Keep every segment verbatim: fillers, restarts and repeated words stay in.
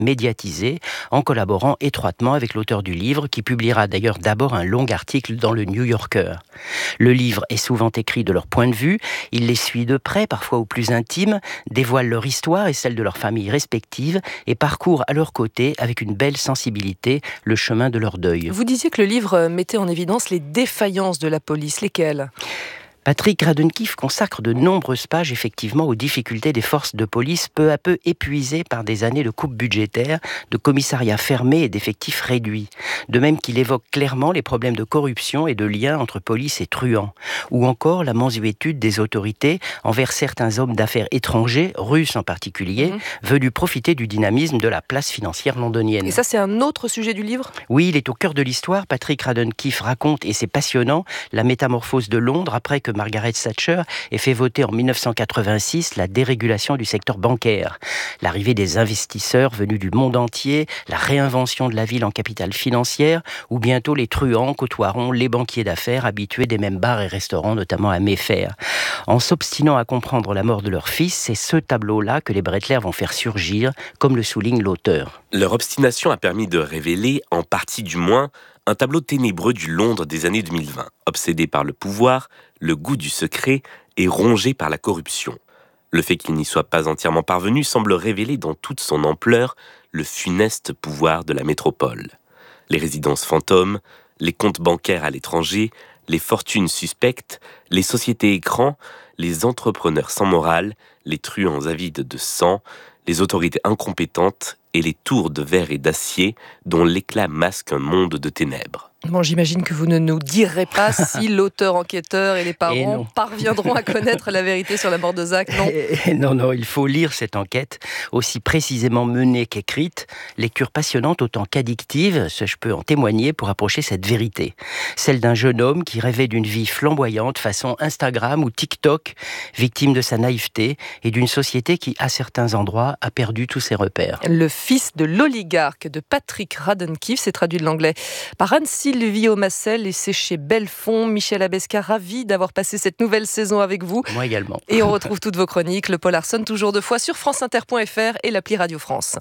médiatisé, en collaborant étroitement avec l'auteur du livre, qui publiera d'ailleurs d'abord un long article dans le New Yorker. Le livre est souvent écrit de leur point de vue, il les suit de près, parfois au plus intime, dévoile leur histoire et celle de leurs familles respectives, et parcourt à leur côté, avec une belle sensibilité, le chemin de leur deuil. Vous disiez que le livre mettait en évidence les défaillances de la police. Lesquelles ? Patrick Radden-Keefe consacre de nombreuses pages effectivement aux difficultés des forces de police peu à peu épuisées par des années de coupes budgétaires, de commissariats fermés et d'effectifs réduits. De même qu'il évoque clairement les problèmes de corruption et de liens entre police et truands. Ou encore la mansuétude des autorités envers certains hommes d'affaires étrangers, russes en particulier, mmh. venus profiter du dynamisme de la place financière londonienne. Et ça, c'est un autre sujet du livre ? Oui, il est au cœur de l'histoire. Patrick Radden-Keefe raconte, et c'est passionnant, la métamorphose de Londres après que Margaret Thatcher ait fait voter en dix-neuf cent quatre-vingt-six la dérégulation du secteur bancaire. L'arrivée des investisseurs venus du monde entier, la réinvention de la ville en capitale financière, où bientôt les truands côtoieront les banquiers d'affaires habitués des mêmes bars et restaurants, notamment à Mayfair. En s'obstinant à comprendre la mort de leur fils, c'est ce tableau-là que les Brettler vont faire surgir, comme le souligne l'auteur. Leur obstination a permis de révéler, en partie du moins, un tableau ténébreux du Londres des années deux mille vingt, obsédé par le pouvoir, le goût du secret et rongé par la corruption. Le fait qu'il n'y soit pas entièrement parvenu semble révéler dans toute son ampleur le funeste pouvoir de la métropole. Les résidences fantômes, les comptes bancaires à l'étranger, les fortunes suspectes, les sociétés écrans, les entrepreneurs sans morale, les truands avides de sang, les autorités incompétentes et les tours de verre et d'acier dont l'éclat masque un monde de ténèbres. Bon, j'imagine que vous ne nous direz pas si l'auteur enquêteur et les parents et parviendront à connaître la vérité sur la mort de Zach, non ? et Non, non, il faut lire cette enquête, aussi précisément menée qu'écrite, lecture passionnante autant qu'addictive, ce je peux en témoigner pour approcher cette vérité. Celle d'un jeune homme qui rêvait d'une vie flamboyante façon Instagram ou TikTok, victime de sa naïveté et d'une société qui, à certains endroits, a perdu tous ses repères. Le fils de l'oligarque de Patrick Radden-Keefe, c'est traduit de l'anglais par Anne-Sylvie Omassel et c'est chez Belfond. Michel Abesca, ravi d'avoir passé cette nouvelle saison avec vous. Moi également. Et on retrouve toutes vos chroniques, le Paul Arson, toujours deux fois sur franceinter point f r et l'appli Radio France.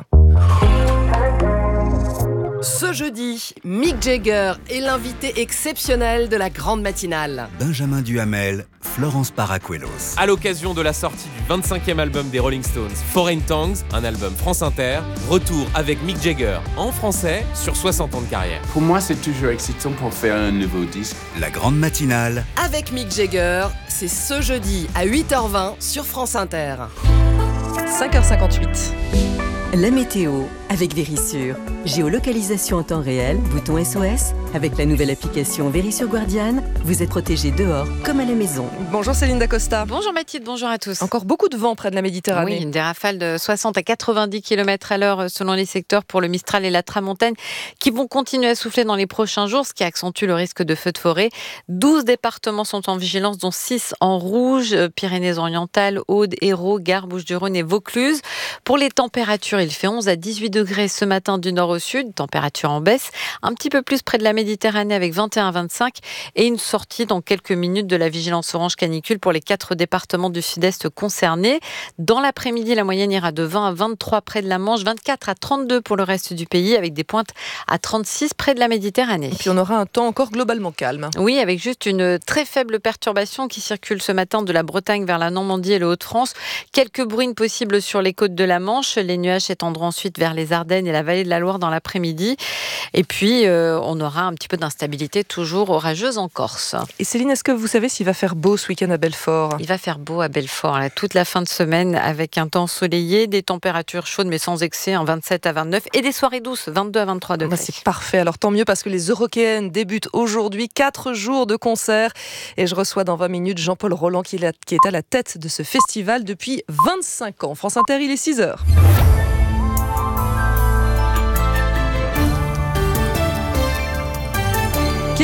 Ce jeudi, Mick Jagger est l'invité exceptionnel de la grande matinale. Benjamin Duhamel, Florence Paracuelos. À l'occasion de la sortie du vingt-cinquième album des Rolling Stones, Foreign Tongues, un album France Inter, retour avec Mick Jagger en français sur soixante ans de carrière. Pour moi, c'est toujours excitant pour faire un nouveau disque. La grande matinale. Avec Mick Jagger, c'est ce jeudi à huit heures vingt sur France Inter. cinq heures cinquante-huit. La météo avec Vérissure. Géolocalisation en temps réel, bouton S O S. Avec la nouvelle application Vérissure Guardian, vous êtes protégé dehors comme à la maison. Bonjour Céline Dacosta. Bonjour Mathilde, bonjour à tous. Encore beaucoup de vent près de la Méditerranée. Oui, des rafales de soixante à quatre-vingt-dix kilomètres à l'heure selon les secteurs pour le Mistral et la Tramontane qui vont continuer à souffler dans les prochains jours, ce qui accentue le risque de feux de forêt. douze départements sont en vigilance, dont six en rouge, Pyrénées-Orientales, Aude, Hérault, Gare, Bouches-du-Rhône et Vaucluse. Pour les températures, il fait onze à dix-huit degrés ce matin du nord au sud, température en baisse, un petit peu plus près de la Méditerranée avec vingt et un à vingt-cinq et une sortie dans quelques minutes de la vigilance orange canicule pour les quatre départements du sud-est concernés. Dans l'après-midi, la moyenne ira de vingt à vingt-trois près de la Manche, vingt-quatre à trente-deux pour le reste du pays avec des pointes à trente-six près de la Méditerranée. Et puis on aura un temps encore globalement calme. Oui, avec juste une très faible perturbation qui circule ce matin de la Bretagne vers la Normandie et le Hauts-de-France. Quelques bruines possibles sur les côtes de la Manche. Les nuages s'étendront ensuite vers les Ardennes et la vallée de la Loire dans l'après-midi. Et puis, euh, on aura un petit peu d'instabilité toujours orageuse en Corse. Et Céline, est-ce que vous savez s'il va faire beau ce week-end à Belfort ? Il va faire beau à Belfort là, toute la fin de semaine avec un temps ensoleillé, des températures chaudes mais sans excès, en vingt-sept à vingt-neuf et des soirées douces, vingt-deux à vingt-trois degrés. Bah, c'est parfait. Alors tant mieux parce que les Eurokéennes débutent aujourd'hui, quatre jours de concert. Et je reçois dans vingt minutes Jean-Paul Roland qui est, là, qui est à la tête de ce festival depuis vingt-cinq ans. France Inter, il est six heures.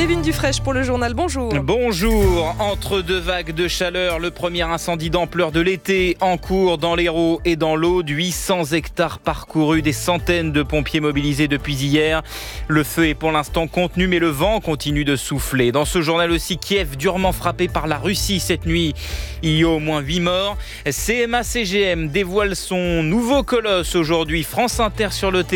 Kevin Dufraîche pour le journal, bonjour. Bonjour. Entre deux vagues de chaleur, le premier incendie d'ampleur de l'été en cours dans l'Hérault et dans l'Aude. huit cents hectares parcourus, des centaines de pompiers mobilisés depuis hier. Le feu est pour l'instant contenu, mais le vent continue de souffler. Dans ce journal aussi, Kiev durement frappé par la Russie cette nuit. Il y a au moins huit morts. C M A C G M dévoile son nouveau colosse aujourd'hui. France Inter sur le terrain.